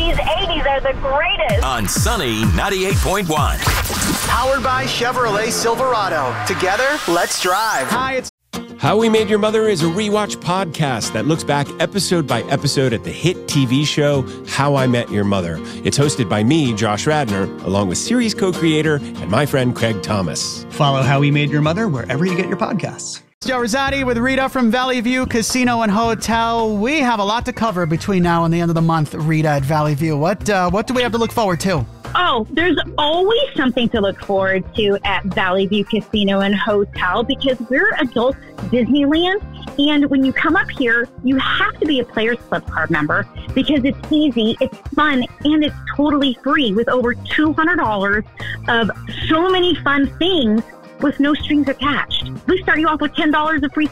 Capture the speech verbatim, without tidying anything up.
seventies, eighties are the greatest. On Sunny ninety-eight point one. Powered by Chevrolet Silverado. Together, let's drive. Hi, it's How We Made Your Mother is a rewatch podcast that looks back episode by episode at the hit T V show How I Met Your Mother. It's hosted by me, Josh Radnor, along with series co-creator and my friend Craig Thomas. Follow How We Made Your Mother wherever you get your podcasts. Joe Rosati with Rita from Valley View Casino and Hotel. We have a lot to cover between now and the end of the month, Rita, at Valley View. What, uh, what do we have to look forward to? Oh, there's always something to look forward to at Valley View Casino and Hotel because we're adult Disneyland. And when you come up here, you have to be a Players Club card member because it's easy, it's fun, and it's totally free with over two hundred dollars of so many fun things with no strings attached. We start you off with ten dollars of free